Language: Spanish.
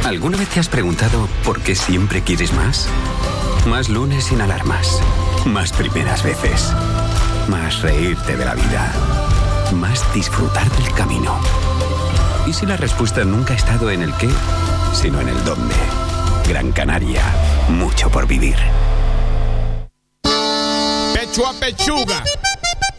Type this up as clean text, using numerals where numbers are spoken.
¿Alguna vez te has preguntado por qué siempre quieres más? Más lunes sin alarmas. Más primeras veces. Más reírte de la vida. Más disfrutar del camino. ¿Y si la respuesta nunca ha estado en el qué, sino en el dónde? Gran Canaria. Mucho por vivir. Pecho a pechuga.